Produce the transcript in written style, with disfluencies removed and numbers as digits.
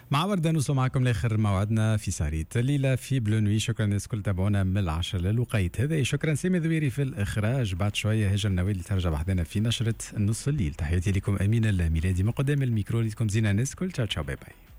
مع وردة نوصل معكم لاخر موعدنا في سهرية الليلة في بلونوي. شكرا للناس الكل تابعونا من العشرة للوقيت هذا. شكرا سامي ذويري في الاخراج. بعد شويه هجر النوالي ترجع بحدنا في نشرة نص الليل. تحياتي لكم امين الميلادي من قدام الميكرو. لكم زينة ناس كل. تشاو تشاو باي باي.